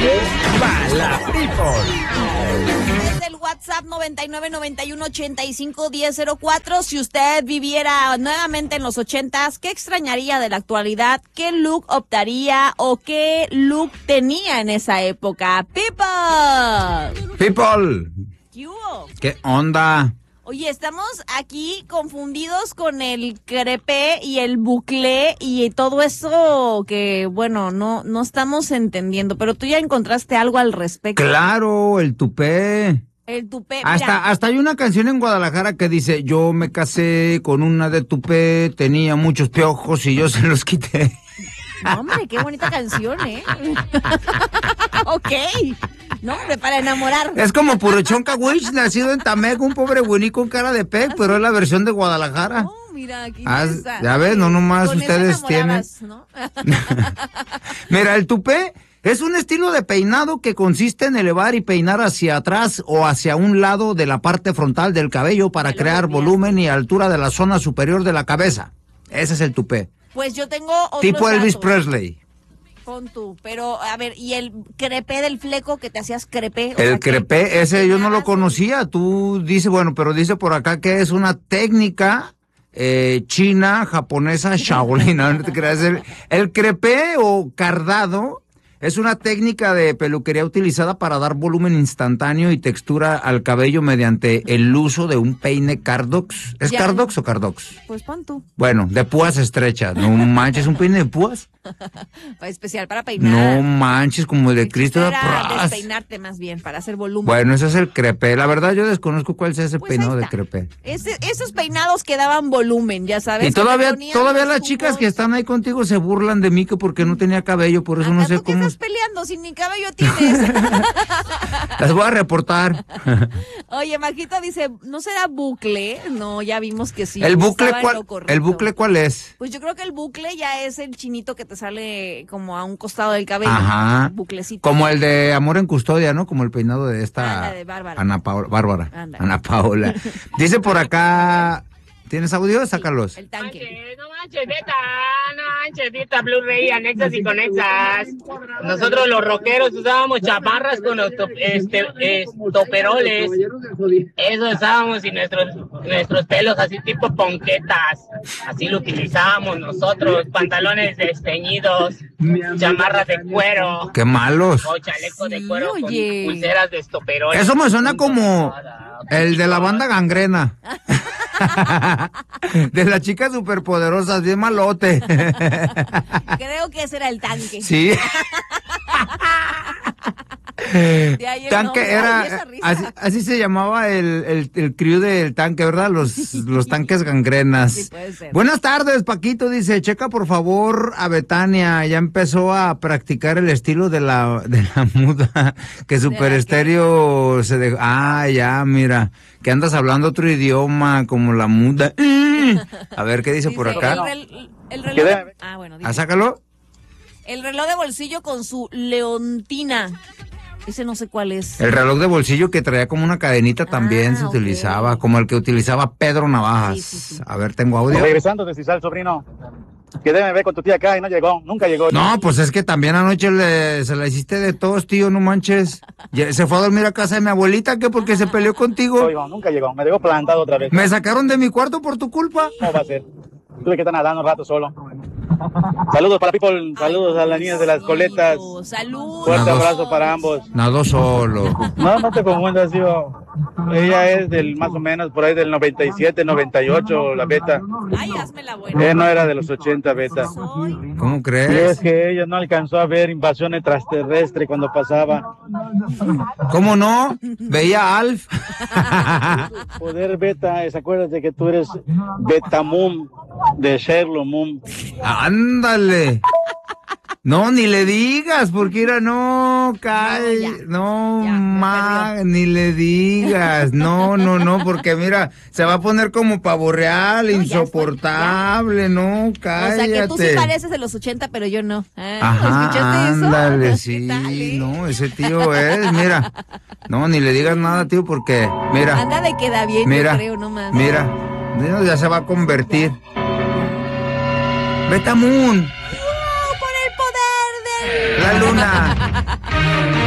va la people. Desde el WhatsApp 9991851004, si usted viviera nuevamente en los 80s, ¿qué extrañaría de la actualidad? ¿Qué look optaría o qué look tenía en esa época? People. ¿Qué hubo? ¿Qué onda? Oye, estamos aquí confundidos con el crepé y el buclé y todo eso que, bueno, no estamos entendiendo, pero tú ya encontraste algo al respecto. Claro, el tupé. El tupé, mira. Hasta hay una canción en Guadalajara que dice, yo me casé con una de tupé, tenía muchos piojos y yo se los quité. No, hombre, qué bonita canción, ¿eh? Ok. No, hombre, para enamorar. Es como Purochón Cahuich, nacido en Tamec, un pobre güey con cara de pec, pero es la versión de Guadalajara. Oh, mira, qué interesante. Ya ves, no nomás Con ustedes tienen. ¿No? Mira, el tupé es un estilo de peinado que consiste en elevar y peinar hacia atrás o hacia un lado de la parte frontal del cabello para crear volumen y altura de la zona superior de la cabeza. Ese es el tupé. Pues yo tengo otros tipo Elvis datos. Presley. Pon tú, pero a ver, ¿y el crepé del fleco que te hacías crepé? O El sea, crepé, ese yo no lo conocía. Tú dices, bueno, pero dice por acá que es una técnica china, japonesa, Shaolin. No te creas. El crepé o cardado es una técnica de peluquería utilizada para dar volumen instantáneo y textura al cabello mediante el uso de un peine Cardox. ¿Es Ya. Cardox o Cardox? Pues pon tú. Bueno, de púas estrechas. No manches, un peine de púas. Especial para peinar. No manches, como el de Cristo. Para despeinarte más bien, para hacer volumen. Bueno, ese es el crepé. La verdad yo desconozco cuál es ese Pues peinado ahí de está. crepé. Esos peinados que daban volumen, ya sabes. Y todavía que te ponían las los chicas jugos. que están ahí contigo se burlan de mí que porque no tenía cabello, por eso no Acá sé tú que cómo. estás peleando, si ni cabello tienes. Las voy a reportar. Oye, Majito dice, ¿no será bucle? No, ya vimos que sí. ¿El bucle estaba en cuál? lo correcto. ¿El bucle cuál es? Pues yo creo que el bucle ya es el chinito que te sale como a un costado del cabello. Ajá. Buclecito. Como el de Amor en Custodia, ¿no? Como el peinado de esta Ándale, Bárbara. Bárbara. Ándale. Ana Paola. Dice por acá, ¿tienes audio? Sácalos. El tanque. No manches, neta, Blu-ray, anexas y conexas. Nosotros los rockeros usábamos chamarras con los toperoles. Eso usábamos y nuestros pelos así tipo ponquetas. Así lo utilizábamos nosotros. Pantalones desteñidos, chamarras de cuero. Qué malos. O chalecos de Sí, cuero oye. con pulseras de estoperoles. Eso me suena como el de la banda Gangrena. De las chicas superpoderosas, bien malote. Creo que ese era el tanque. Sí. De ahí el Tanque nombre. era, Ay, esa risa. así se llamaba el crew del tanque, ¿verdad? Los tanques gangrenas. Sí, puede ser. Buenas tardes, Paquito, dice, checa por favor a Betania, ya empezó a practicar el estilo de la muda, que Super qué? Estéreo se dejó, ya, mira, que andas hablando otro idioma, como la muda. A ver, ¿qué dice por Dice, acá? el reloj de, bueno, dice, Sácalo. el reloj de bolsillo con su leontina. Ese no sé cuál es. El reloj de bolsillo que traía como una cadenita también se ok. utilizaba, como el que utilizaba Pedro Navajas. Sí. A ver, tengo audio. Regresando de Cisal, sobrino. Que debe ver con tu tía acá y no llegó, nunca llegó. No, pues es que también anoche se la hiciste de tos, tío, no manches. Se fue a dormir a casa de mi abuelita, ¿qué? Porque se peleó contigo. No llegó, nunca llegó, me dejó plantado otra vez. Me sacaron de mi cuarto por tu culpa. ¿Cómo va a ser? Tuve que estar nadando un rato solo. Saludos para people, saludos a las niñas de las coletas. Saludos. Fuerte abrazo para ambos. Nadó solo. No te confundas, tío. Ella es del más o menos por ahí del 97, 98, la beta. Ay, hazme la buena. Ella no era de los 80, beta. Soy. ¿Cómo Y crees? es que ella no alcanzó a ver invasión extraterrestre cuando pasaba. ¿Cómo no? Veía a Alf. Poder beta, ¿se acuerdas de que tú eres Beta Moon de Sherlock Moon? Ándale. No, ni le digas, porque era no, ni le digas, no, porque mira, se va a poner como pavo real, insoportable, no, O cállate. sea que tú sí pareces de los 80, pero yo no. Ajá, ¿Escuchaste eso? ándale, ¿Qué sí, tal, no, ese tío es, mira, no, ni le digas nada, tío, porque, mira, Anda de queda bien, mira, yo creo, nomás. mira, ya se va a convertir. Beta Moon. ¡Por el poder del... La luna.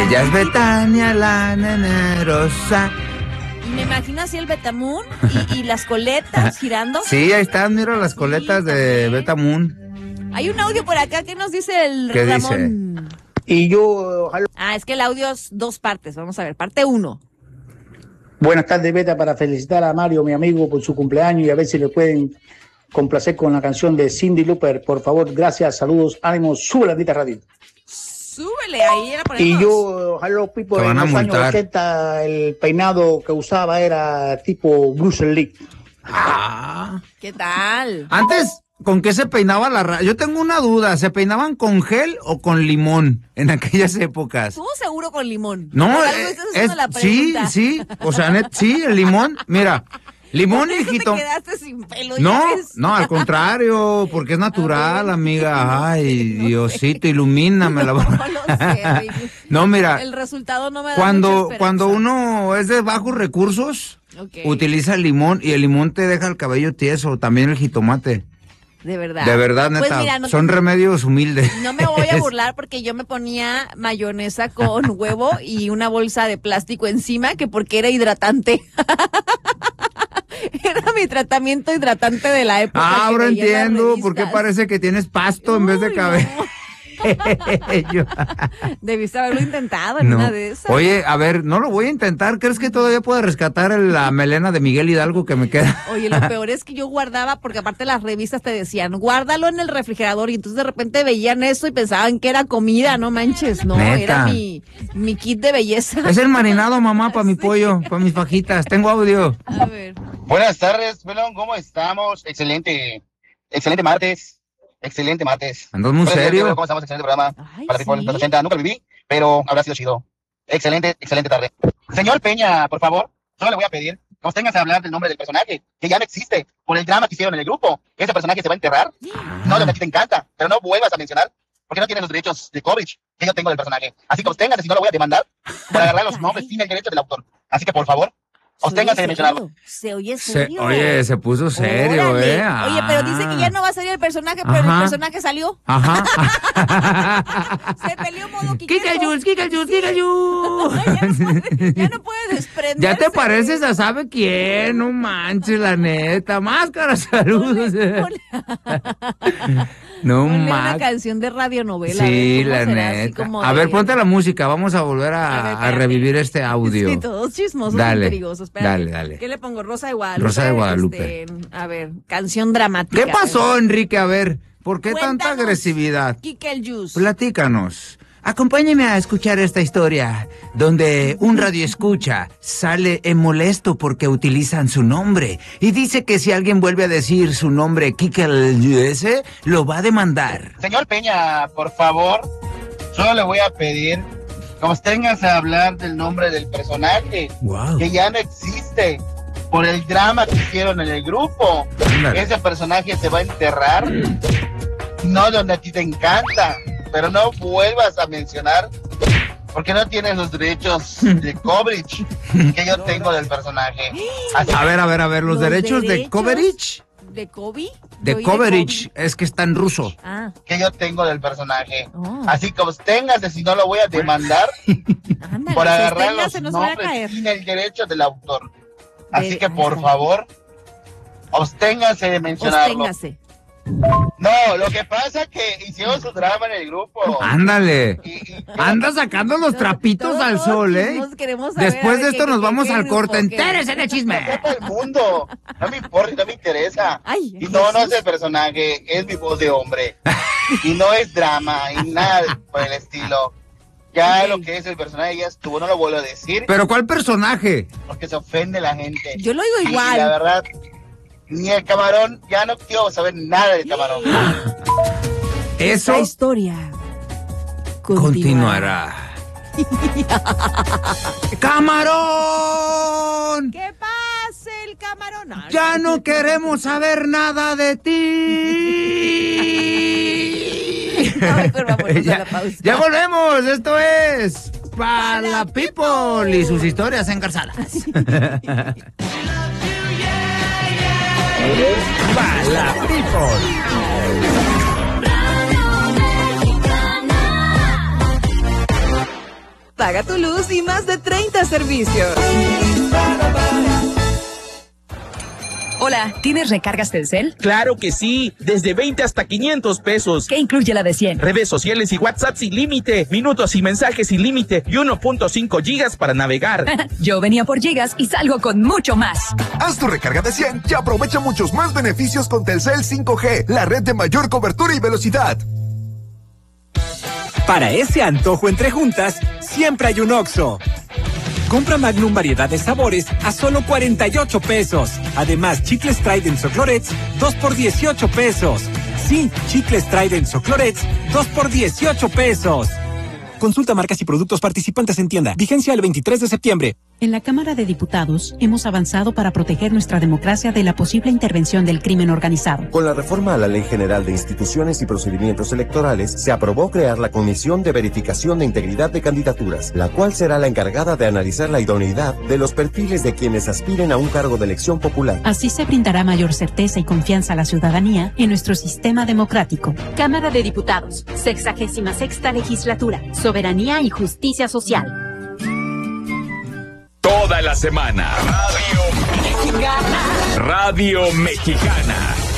Ella es Betania, la nena rosa. Y me imagino así el Betamoon y las coletas girando. Sí, ahí están, mira las coletas de Betamoon. Hay un audio por acá, ¿qué nos dice el ¿Qué Ramón? dice? Y yo, Es que el audio es 2 partes, vamos a ver, parte 1. buenas tardes, Beta, para felicitar a Mario, mi amigo, por su cumpleaños y a ver si le pueden complacer con la canción de Cyndi Lauper. Por favor, gracias, saludos, ánimos, sube la Andita Radio. Súbele, ahí era ponemos. Y yo, Hello People, Te en van a los años multar. 80 el peinado que usaba era tipo Bruce Lee. ¿Qué tal? Antes, ¿con qué se peinaba la raza? Yo tengo una duda, ¿se peinaban con gel o con limón en aquellas épocas? Estuvo seguro con limón. No, Por algo estás haciendo la sí, pregunta. sí, o sea, sí, el limón, mira, limón Por y eso te jitomate. quedaste sin pelo, No, ya ves. no, al contrario, porque es natural, amiga. Ay, Diosito, ilumíname la No lo sé, Ricky. No, mira, El resultado no me da mucha cuando esperanza. uno es de bajos recursos, Ok. utiliza el limón y el limón te deja el cabello tieso, también el jitomate. De verdad. De verdad, Pues neta, mira, no son remedios humildes. No me voy a burlar porque yo me ponía mayonesa con huevo y una bolsa de plástico encima, que porque era hidratante. Era mi tratamiento hidratante de la época. que Ahora veía en las entiendo por qué revistas. parece que tienes pasto en vez de Uy, cabello. Yo- Debiste haberlo intentado en No. una de esas. Oye, a ver, no lo voy a intentar. ¿Crees que todavía puedo rescatar la melena de Miguel Hidalgo que me queda? Oye, lo peor es que yo guardaba, porque aparte las revistas te decían, guárdalo en el refrigerador, y entonces de repente veían eso y pensaban que era comida, no manches, no, Neta. era mi kit de belleza. Es el marinado, mamá, para mi pollo, para mis fajitas. Tengo audio. A ver. Buenas tardes, Pelón, ¿cómo estamos? Excelente martes. Excelente martes. Andas muy Buenos días, serio. Diego, ¿cómo estamos? Excelente programa. Ay, Para People sí. 80, nunca lo viví, pero habrá sido chido. Excelente tarde. Señor Peña, por favor, solo le voy a pedir que nos tengas a hablar del nombre del personaje, que ya no existe, por el drama que hicieron en el grupo. Ese personaje se va a enterrar. No, lo que a ti te encanta, pero no vuelvas a mencionar, porque no tienes los derechos de coverage que yo tengo del personaje. Así que absténganse, si no lo voy a demandar por agarrar los nombres sin el derecho del autor. Así que, por favor, absténganse de mencionarlo. Se oye serio. Oye, se puso serio, Órale. ¿eh? Oye, pero dice que ya no va a salir el personaje, pero Ajá. el personaje salió. Ajá. Se peleó modo Kika Jules, Kika Jules, Kika Jules. Ya no puede desprenderse. Ya te pareces a sabe quién, no manches, la neta. Máscara, saludos. No Ponle una manches. canción de radionovela. Sí, a ver la cómo será, así neta. como A de- ver, ponte la música. Vamos a volver A ver, a espérate. revivir este audio. Sí, todos chismosos, Dale, intrigosos. Espérate. dale. ¿Qué le pongo? Rosa de Guadalupe. Rosa de Guadalupe. A ver, canción dramática. ¿Qué pasó, Enrique? A ver, ¿por qué tanta Cuéntanos, agresividad? Kike el Juice. Platícanos. Acompáñeme a escuchar esta historia donde un radioescucha sale molesto porque utilizan su nombre y dice que si alguien vuelve a decir su nombre, Kike el Juice, lo va a demandar. Señor Peña, por favor, solo le voy a pedir que nos tengas a hablar del nombre del personaje, Wow. que ya no existe, por el drama que hicieron en el grupo. Ándale. Ese personaje se va a enterrar, no donde a ti te encanta, pero no vuelvas a mencionar, porque no tienes los derechos de coverage que yo tengo del personaje. Así A ver, los derechos de coverage. ¿De Kobe? De Oí coverage, es que está en ruso. Kobe. Ah, que yo tengo del personaje. Oh. Así que absténgase, si no lo voy a demandar ándale, por agarrar sosténgase, los no se vaya a nombres caer. sin el derecho del autor. Así que Ay, por ay. favor, absténgase de mencionarlo. Osténgase. No, lo que pasa es que hicieron su drama en el grupo. Ándale. Y Anda sacando los trapitos Todos al sol, ¿eh? chismosos queremos saber, Después a de ver, esto qué- nos qué- vamos qué al grupo, corte. qué- Entérese de chisme. sepa el mundo. No me importa, no me interesa. Ay, Y no es el personaje, es mi voz de hombre. Y no es drama, y nada por el estilo. Ya Ok. lo que es el personaje ya estuvo, no lo vuelvo a decir, Pero ¿cuál personaje? porque se ofende la gente. Yo lo digo Y igual. la verdad, ni el camarón, ya no quiero saber nada del camarón. Eso La historia continuará. ¡Camarón! ¿Qué pasa el camarón? Ay, Ya no queremos saber nada de ti. Mejor vámonos a la pausa. Ya volvemos. Esto es para la People y sus historias engarzadas. Para la People. paga tu luz y más de 30 servicios. Hola, ¿tienes recargas Telcel? Claro que sí, desde 20 hasta 500 pesos. ¿Qué incluye la de 100? Redes sociales y WhatsApp sin límite, minutos y mensajes sin límite y 1.5 gigas para navegar. Yo venía por gigas y salgo con mucho más. Haz tu recarga de 100 y aprovecha muchos más beneficios con Telcel 5G, la red de mayor cobertura y velocidad. Para ese antojo entre juntas, siempre hay un Oxxo. Compra Magnum variedad de sabores a solo 48 pesos. Además, chicles Trident o Clorets, 2 por 18 pesos. Sí, chicles Trident o Clorets, 2 por 18 pesos. Consulta marcas y productos participantes en tienda. Vigencia el 23 de septiembre. En la Cámara de Diputados hemos avanzado para proteger nuestra democracia de la posible intervención del crimen organizado. Con la reforma a la Ley General de Instituciones y Procedimientos Electorales, se aprobó crear la Comisión de Verificación de Integridad de Candidaturas, la cual será la encargada de analizar la idoneidad de los perfiles de quienes aspiren a un cargo de elección popular. Así se brindará mayor certeza y confianza a la ciudadanía en nuestro sistema democrático. Cámara de Diputados, 66ª Legislatura, Soberanía y Justicia Social. Toda la semana. Radio Mexicana.